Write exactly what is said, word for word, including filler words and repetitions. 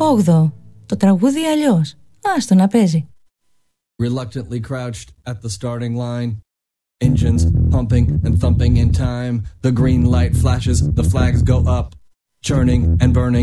Όγδοο. Το τραγούδι αλλιώς. Άστο να παίζει. Reluctantly crouched at the starting line. Engines pumping and thumping in time. The green light flashes, the flags go up. Churning and burning.